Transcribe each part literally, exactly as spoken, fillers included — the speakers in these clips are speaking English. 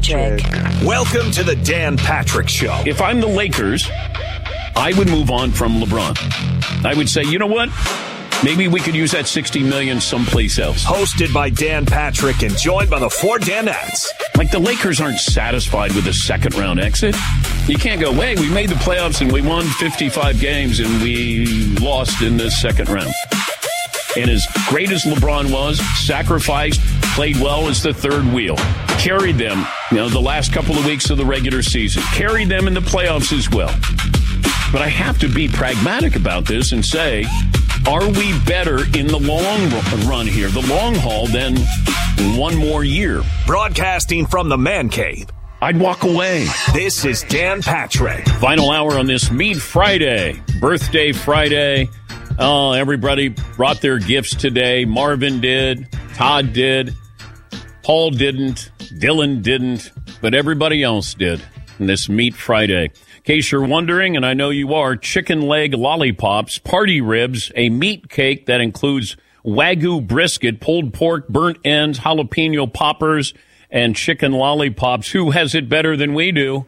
Patrick. Welcome to the Dan Patrick Show. If I'm the Lakers, I would move on from LeBron. I would say, you know what? Maybe we could use that sixty million dollars someplace else. Hosted by Dan Patrick and joined by the four Danettes. Like, the Lakers aren't satisfied with a second-round exit. You can't go, wait, we made the playoffs and we won fifty-five games and we lost in the second round. And as great as LeBron was, sacrificed, played well as the third wheel. Carried them, you know, the last couple of weeks of the regular season. Carried them in the playoffs as well. But I have to be pragmatic about this and say, are we better in the long run here, the long haul, than one more year? Broadcasting from the Man Cave. I'd walk away. This is Dan Patrick. Final hour on this Meat Friday, birthday Friday. Oh, everybody brought their gifts today. Marvin did. Todd did. Paul didn't. Dylan didn't. But everybody else did on this Meat Friday. In case you're wondering, and I know you are, chicken leg lollipops, party ribs, a meat cake that includes Wagyu brisket, pulled pork, burnt ends, jalapeno poppers, and chicken lollipops. Who has it better than we do?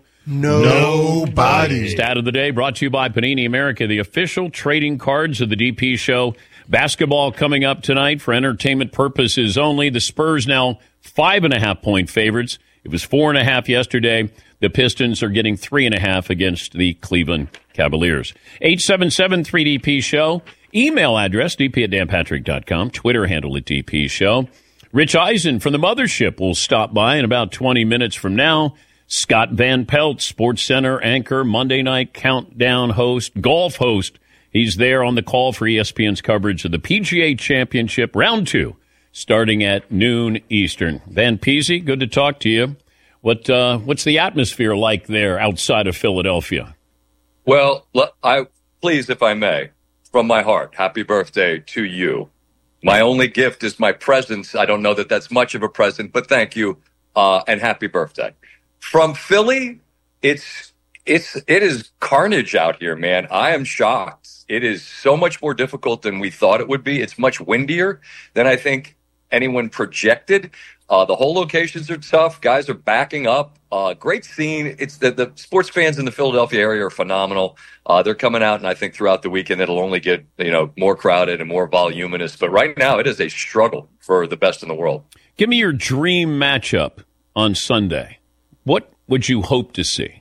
Nobody. Stat of the day brought to you by Panini America, the official trading cards of the D P Show. Basketball coming up tonight for entertainment purposes only. The Spurs now five and a half point favorites. It was four and a half yesterday. The Pistons are getting three and a half against the Cleveland Cavaliers. eight seven seven three D P Show. Email address, d p at dan patrick dot com. Twitter handle at D P Show. Rich Eisen from the Mothership will stop by in about twenty minutes from now. Scott Van Pelt, Sports Center anchor, Monday Night Countdown host, golf host. He's there on the call for E S P N's coverage of the P G A Championship Round two, starting at noon Eastern. Van Peasy, good to talk to you. What uh, what's the atmosphere like there outside of Philadelphia? Well, I please, if I may, from my heart, happy birthday to you. My only gift is my presence. I don't know that that's much of a present, but thank you, uh, and happy birthday. From Philly, it's it's it is carnage out here, man. I am shocked. It is so much more difficult than we thought it would be. It's much windier than I think anyone projected. Uh, the whole locations are tough. Guys are backing up. Uh, great scene. It's the, the sports fans in the Philadelphia area are phenomenal. Uh, they're coming out, and I think throughout the weekend it'll only get, you know, more crowded and more voluminous. But right now it is a struggle for the best in the world. Give me your dream matchup on Sunday. What would you hope to see?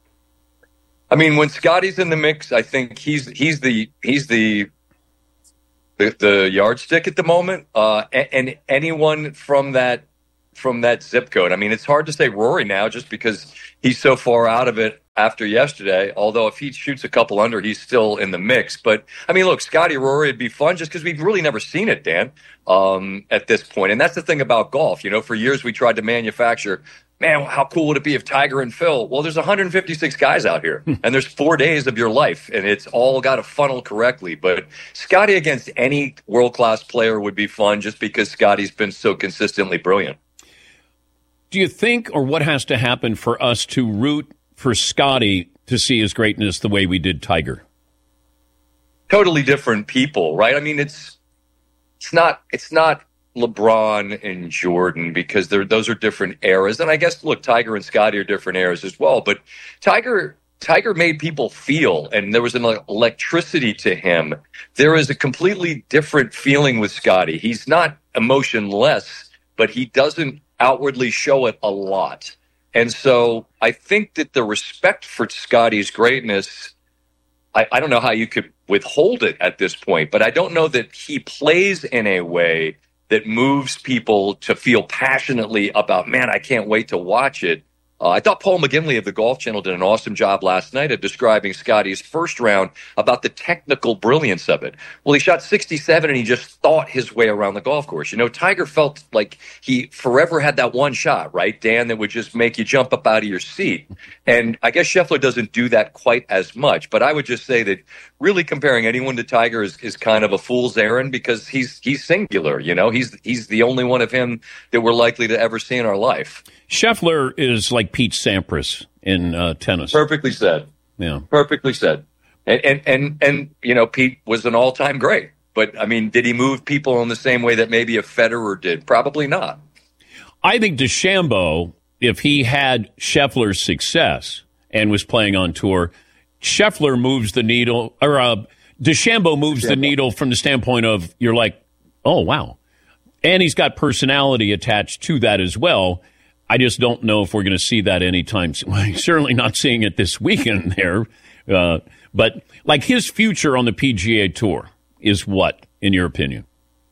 I mean, when Scotty's in the mix, I think he's he's the he's the the, the yardstick at the moment. Uh, and, and anyone from that from that zip code. I mean, it's hard to say Rory now just because he's so far out of it after yesterday. Although if he shoots a couple under, he's still in the mix. But I mean, look, Scotty, Rory, it'd be fun just because we've really never seen it, Dan, um, at this point. And that's the thing about golf. You know, for years we tried to manufacture. Man, how cool would it be if Tiger and Phil? Well, there's one hundred fifty-six guys out here, and there's four days of your life, and it's all got to funnel correctly. But Scotty against any world-class player would be fun just because Scotty's been so consistently brilliant. Do you think, or what has to happen for us to root for Scotty to see his greatness the way we did Tiger? Totally different people, right? I mean, it's it's not it's not LeBron and Jordan because they're those are different eras. And I guess, look, Tiger and Scotty are different eras as well. But Tiger Tiger made people feel, and there was an electricity to him. There is a completely different feeling with Scotty. He's not emotionless, but he doesn't outwardly show it a lot. And so I think that the respect for Scotty's greatness, I, I don't know how you could withhold it at this point, but I don't know that he plays in a way that moves people to feel passionately about, man, I can't wait to watch it. Uh, I thought Paul McGinley of the Golf Channel did an awesome job last night of describing Scotty's first round about the technical brilliance of it. Well, he shot sixty-seven and he just thought his way around the golf course. You know, Tiger felt like he forever had that one shot, right, Dan, that would just make you jump up out of your seat. And I guess Scheffler doesn't do that quite as much. But I would just say that really comparing anyone to Tiger is, is kind of a fool's errand because he's he's singular. You know, he's he's the only one of him that we're likely to ever see in our life. Scheffler is like Pete Sampras in uh, tennis. Perfectly said. Yeah. Perfectly said. And, and, and, and, you know, Pete was an all-time great. But, I mean, did he move people in the same way that maybe a Federer did? Probably not. I think DeChambeau if he had Scheffler's success and was playing on tour, Scheffler moves the needle, or uh, DeChambeau moves DeChambeau. the needle from the standpoint of you're like, oh, wow. And he's got personality attached to that as well. I just don't know if we're going to see that anytime soon. Well, certainly not seeing it this weekend there. Uh, but like his future on the P G A Tour is what, in your opinion?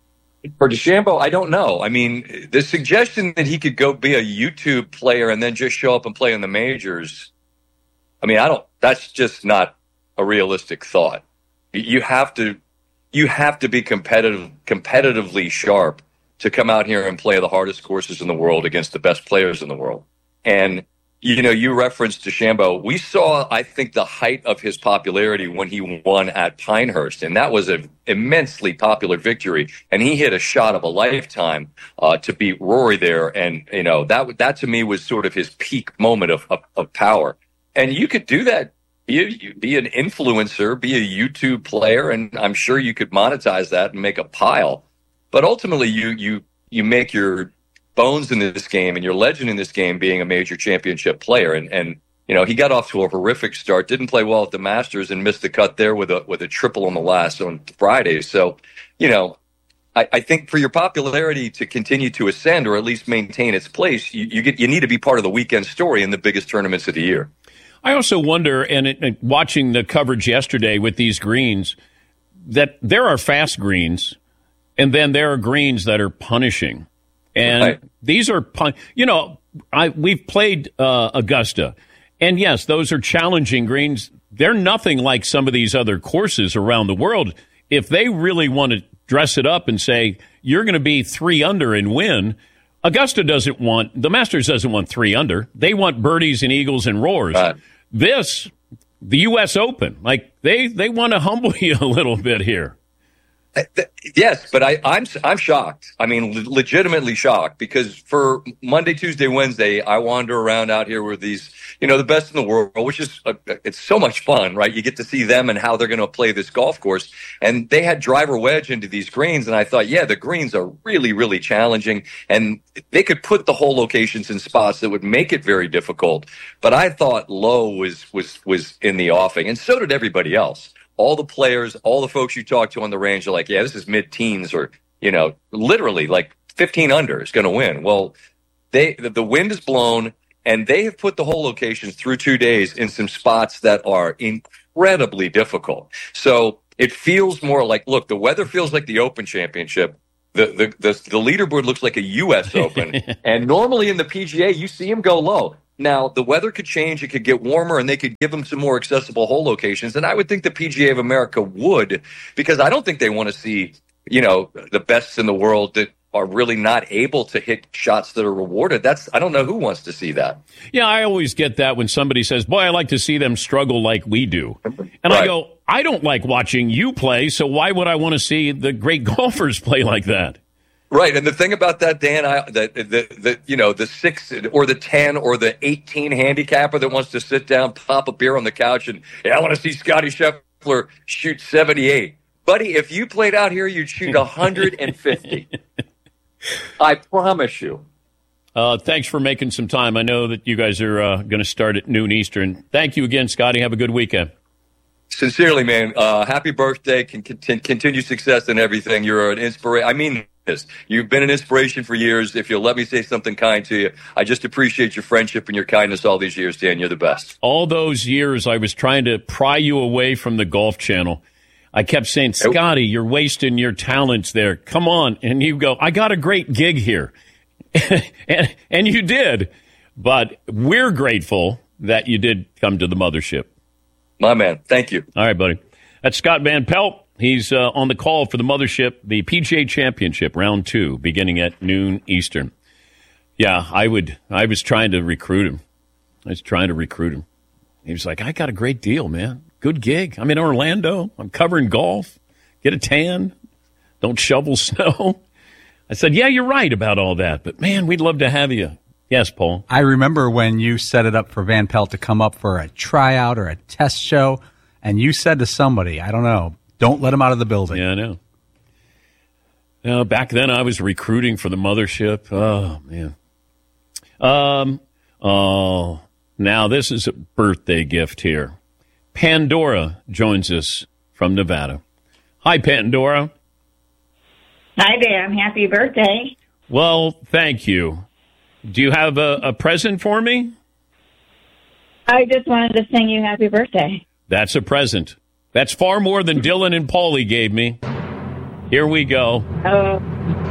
For DeChambeau, I don't know. I mean, the suggestion that he could go be a YouTube player and then just show up and play in the majors, I mean, I don't. That's just not a realistic thought. You have to, you have to be competitive, competitively sharp to come out here and play the hardest courses in the world against the best players in the world. And you know, you referenced DeChambeau. We saw, I think, the height of his popularity when he won at Pinehurst, and that was an immensely popular victory. And he hit a shot of a lifetime uh, to beat Rory there, and you know that that to me was sort of his peak moment of of, of power. And you could do that. You be an influencer, be a YouTube player, and I'm sure you could monetize that and make a pile. But ultimately, you you you make your bones in this game and your legend in this game being a major championship player. And, and you know, he got off to a horrific start, didn't play well at the Masters, and missed the cut there with a with a triple on the last on Friday. So, you know, I, I think for your popularity to continue to ascend or at least maintain its place, you, you get you need to be part of the weekend story in the biggest tournaments of the year. I also wonder, and, it, and watching the coverage yesterday with these greens, that there are fast greens, and then there are greens that are punishing. And right. these are, you know, I we've played uh, Augusta, and yes, those are challenging greens. They're nothing like some of these other courses around the world. If they really want to dress it up and say, you're going to be three under and win, Augusta doesn't want, the Masters doesn't want three under. They want birdies and eagles and roars. Right. This, the U S Open, like they, they want to humble you a little bit here. Yes, but I, I'm I'm shocked. I mean, legitimately shocked, because for Monday, Tuesday, Wednesday, I wander around out here with these, you know, the best in the world, which is a, it's so much fun, right? You get to see them and how they're going to play this golf course, and they had driver wedge into these greens, and I thought, yeah, the greens are really, really challenging, and they could put the hole locations in spots that would make it very difficult. But I thought low was was was in the offing, and so did everybody else. All the players, all the folks you talk to on the range are like, yeah, this is mid-teens, or, you know, literally like fifteen under is going to win. Well, they the, the wind is blown, and they have put the hole locations through two days in some spots that are incredibly difficult. So it feels more like, look, the weather feels like the Open Championship. The the the, the leaderboard looks like a U S Open. And normally in the P G A, you see them go low. Now, the weather could change. It could get warmer, and they could give them some more accessible hole locations. And I would think the P G A of America would, because I don't think they want to see, you know, the best in the world that are really not able to hit shots that are rewarded. That's, I don't know who wants to see that. Yeah, I always get that when somebody says, boy, I like to see them struggle like we do. And right. I go, I don't like watching you play, so why would I want to see the great golfers play like that? Right, and the thing about that, Dan, I, the, the the you know the six or the ten or the eighteen handicapper that wants to sit down, pop a beer on the couch, and yeah, I want to see Scotty Scheffler shoot seventy-eight, buddy. If you played out here, you'd shoot one hundred fifty. I promise you. Uh, thanks for making some time. I know that you guys are uh, going to start at noon Eastern. Thank you again, Scotty. Have a good weekend. Sincerely, man. Uh, happy birthday. Can, can continue success and everything. You're an inspiration. I mean. You've been an inspiration for years. If you'll let me say something kind to you, I just appreciate your friendship and your kindness all these years, Dan. You're the best. All those years I was trying to pry you away from the Golf Channel. I kept saying, Scotty, you're wasting your talents there. Come on. And you go, I got a great gig here. and, and you did. But we're grateful that you did come to the mothership. My man. Thank you. All right, buddy. That's Scott Van Pelt. He's uh, on the call for the mothership, the P G A Championship, round two, beginning at noon Eastern. Yeah, I would. I was trying to recruit him. I was trying to recruit him. He was like, I got a great deal, man. Good gig. I'm in Orlando. I'm covering golf. Get a tan. Don't shovel snow. I said, yeah, you're right about all that. But, man, we'd love to have you. Yes, Paul. I remember when you set it up for Van Pelt to come up for a tryout or a test show, and you said to somebody, I don't know, don't let him out of the building. Yeah, I know. Now, back then I was recruiting for the mothership. Oh, man. Um, Oh, now this is a birthday gift here. Pandora joins us from Nevada. Hi, Pandora. Hi, Dan. Happy birthday. Well, thank you. Do you have a, a present for me? I just wanted to sing you happy birthday. That's a present. That's far more than Dylan and Paulie gave me. Here we go. Oh,